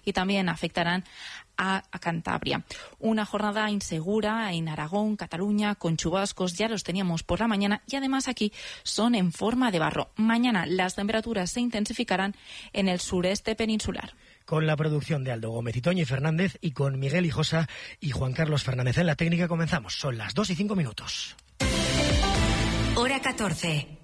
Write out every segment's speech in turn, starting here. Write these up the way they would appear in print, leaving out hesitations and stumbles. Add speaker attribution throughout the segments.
Speaker 1: y también afectarán a Cantabria. Una jornada insegura en Aragón, Cataluña, con chubascos, ya los teníamos por la mañana y además aquí son en forma de barro. Mañana las temperaturas se intensificarán en el sureste peninsular.
Speaker 2: Con la producción de Aldo Gómez y Toñi Fernández y con Miguel Hijosa y Juan Carlos Fernández en la técnica comenzamos. Son las 2:05.
Speaker 3: Hora 14.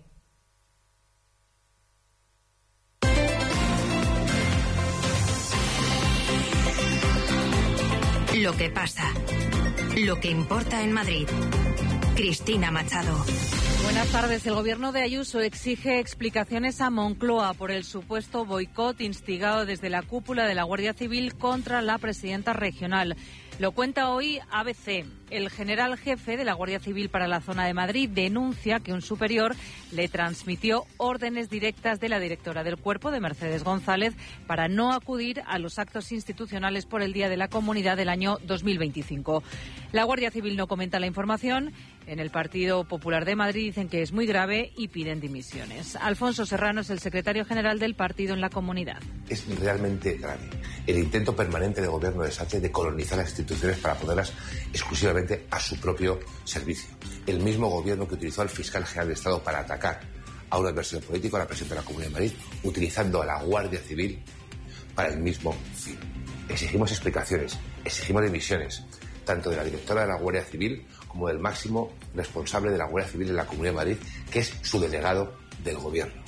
Speaker 3: Lo que pasa. Lo que importa en Madrid. Cristina Machado.
Speaker 4: Buenas tardes. El gobierno de Ayuso exige explicaciones a Moncloa por el supuesto boicot instigado desde la cúpula de la Guardia Civil contra la presidenta regional. Lo cuenta hoy ABC. El general jefe de la Guardia Civil para la zona de Madrid denuncia que un superior le transmitió órdenes directas de la directora del cuerpo, de Mercedes González, para no acudir a los actos institucionales por el Día de la Comunidad del año 2025. La Guardia Civil no comenta la información. En el Partido Popular de Madrid dicen que es muy grave y piden dimisiones. Alfonso Serrano es el secretario general del partido en la comunidad.
Speaker 5: Es realmente grave el intento permanente del gobierno de Sánchez de colonizar las instituciones para ponerlas exclusivamente a su propio servicio. El mismo gobierno que utilizó al fiscal general de Estado para atacar a un adversario político, a la presidenta de la Comunidad de Madrid, utilizando a la Guardia Civil para el mismo fin. Exigimos explicaciones, exigimos dimisiones, tanto de la directora de la Guardia Civil como del máximo responsable de la Guardia Civil en la Comunidad de Madrid, que es su delegado del gobierno.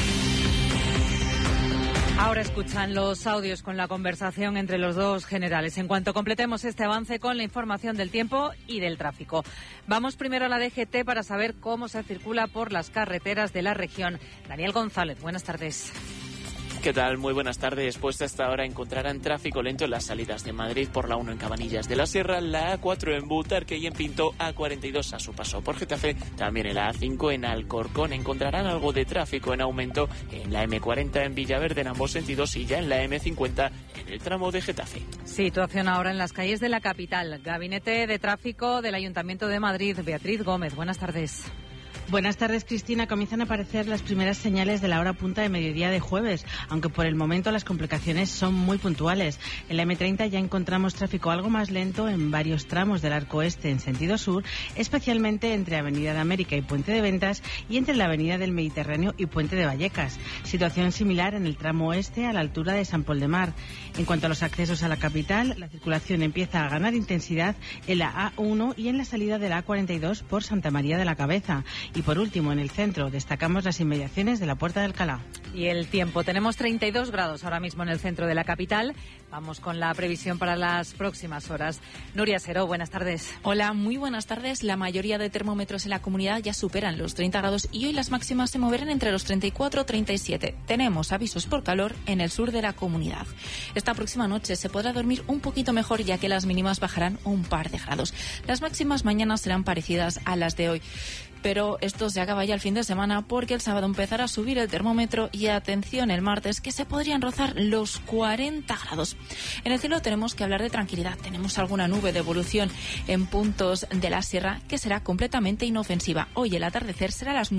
Speaker 4: Ahora escuchan los audios con la conversación entre los dos generales. En cuanto completemos este avance con la información del tiempo y del tráfico. Vamos primero a la DGT para saber cómo se circula por las carreteras de la región. Daniel González, buenas tardes.
Speaker 6: ¿Qué tal? Muy buenas tardes. Pues hasta ahora encontrarán tráfico lento en las salidas de Madrid por la 1 en Cabanillas de la Sierra, la A4 en Butarque y en Pinto, A42 a su paso por Getafe, también en la A5 en Alcorcón. Encontrarán algo de tráfico en aumento en la M40 en Villaverde en ambos sentidos y ya en la M50 en el tramo de Getafe.
Speaker 4: Situación ahora en las calles de la capital. Gabinete de Tráfico del Ayuntamiento de Madrid. Beatriz Gómez, buenas tardes.
Speaker 7: Buenas tardes, Cristina. Comienzan a aparecer las primeras señales de la hora punta de mediodía de jueves, aunque por el momento las complicaciones son muy puntuales. En la M30 ya encontramos tráfico algo más lento en varios tramos del arco este en sentido sur, especialmente entre Avenida de América y Puente de Ventas y entre la Avenida del Mediterráneo y Puente de Vallecas. Situación similar en el tramo oeste a la altura de San Pol de Mar. En cuanto a los accesos a la capital, la circulación empieza a ganar intensidad en la A1 y en la salida de la A42 por Santa María de la Cabeza. Y por último, en el centro, destacamos las inmediaciones de la Puerta de Alcalá.
Speaker 4: Y el tiempo. Tenemos 32 grados ahora mismo en el centro de la capital. Vamos con la previsión para las próximas horas. Nuria Seró, buenas tardes.
Speaker 1: Hola, muy buenas tardes. La mayoría de termómetros en la comunidad ya superan los 30 grados y hoy las máximas se moverán entre los 34 y 37. Tenemos avisos por calor en el sur de la comunidad. Esta próxima noche se podrá dormir un poquito mejor ya que las mínimas bajarán un par de grados. Las máximas mañana serán parecidas a las de hoy. Pero esto se acaba ya el fin de semana porque el sábado empezará a subir el termómetro y atención el martes que se podrían rozar los 40 grados. En el cielo tenemos que hablar de tranquilidad. Tenemos alguna nube de evolución en puntos de la sierra que será completamente inofensiva. Hoy el atardecer será a las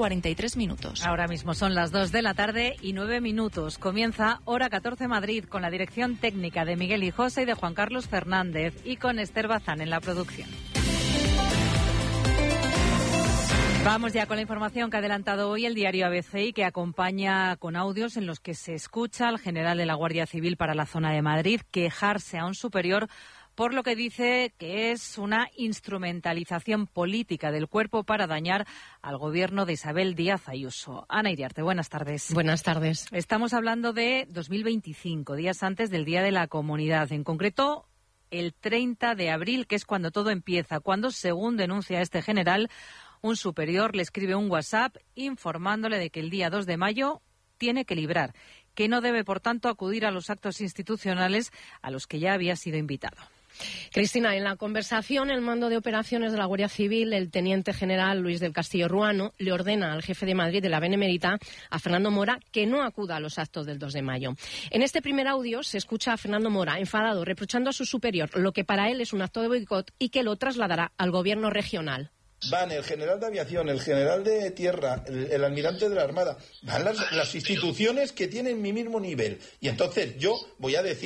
Speaker 1: 9:43.
Speaker 4: Ahora mismo son las 2 de la tarde y 9 minutos. Comienza Hora 14 Madrid con la dirección técnica de Miguel Hijosa y de Juan Carlos Fernández y con Esther Bazán en la producción. Vamos ya con la información que ha adelantado hoy el diario ABC y que acompaña con audios en los que se escucha al general de la Guardia Civil para la zona de Madrid quejarse a un superior por lo que dice que es una instrumentalización política del cuerpo para dañar al gobierno de Isabel Díaz Ayuso. Ana Iriarte, buenas tardes.
Speaker 8: Buenas tardes.
Speaker 4: Estamos hablando de 2025, días antes del Día de la Comunidad. En concreto, el 30 de abril, que es cuando todo empieza, cuando, según denuncia este general, un superior le escribe un WhatsApp informándole de que el día 2 de mayo tiene que librar, que no debe, por tanto, acudir a los actos institucionales a los que ya había sido invitado.
Speaker 8: Cristina, en la conversación, el mando de operaciones de la Guardia Civil, el teniente general Luis del Castillo Ruano, le ordena al jefe de Madrid de la Benemérita, a Fernando Mora, que no acuda a los actos del 2 de mayo. En este primer audio se escucha a Fernando Mora enfadado, reprochando a su superior lo que para él es un acto de boicot y que lo trasladará al gobierno regional.
Speaker 9: Van el general de aviación, el general de tierra, el almirante de la Armada, van las instituciones que tienen mi mismo nivel. Y entonces yo voy a decir